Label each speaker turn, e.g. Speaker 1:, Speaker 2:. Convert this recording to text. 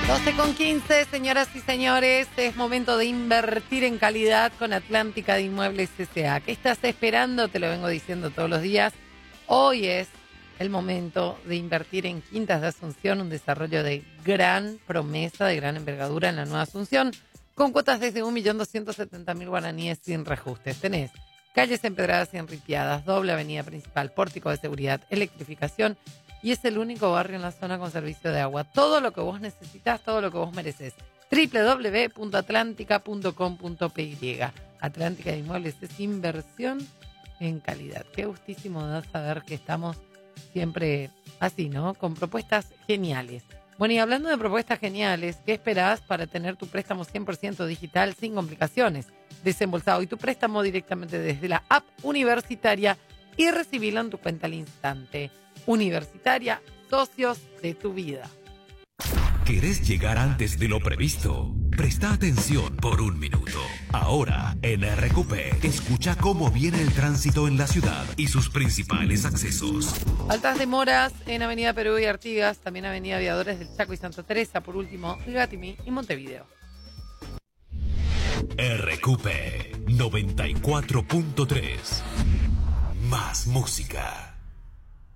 Speaker 1: 12:15, señoras y señores, es momento de invertir en calidad con Atlántica de Inmuebles S.A. ¿Qué estás esperando? Te lo vengo diciendo todos los días. Hoy es el momento de invertir en Quintas de Asunción, un desarrollo de gran promesa, de gran envergadura en la Nueva Asunción, con cuotas desde 1.270.000 guaraníes sin reajustes. Tenés calles empedradas y enripiadas, doble avenida principal, pórtico de seguridad, electrificación, y es el único barrio en la zona con servicio de agua. Todo lo que vos necesitas, todo lo que vos mereces. www.atlantica.com.py. Atlántica de Inmuebles es inversión en calidad. Qué gustísimo da saber que estamos siempre así, ¿no? Con propuestas geniales. Bueno, y hablando de propuestas geniales, ¿qué esperás para tener tu préstamo 100% digital sin complicaciones? Desembolsado y tu préstamo directamente desde la app universitaria y recibirlo en tu cuenta al instante. Universitaria, socios de tu vida.
Speaker 2: ¿Querés llegar antes de lo previsto? Presta atención por un minuto. Ahora, en RQP, escucha cómo viene el tránsito en la ciudad y sus principales accesos.
Speaker 1: Altas demoras en Avenida Perú y Artigas, también Avenida Aviadores del Chaco y Santa Teresa, por último, Gatimí y Montevideo.
Speaker 2: RQP 94.3. Más música.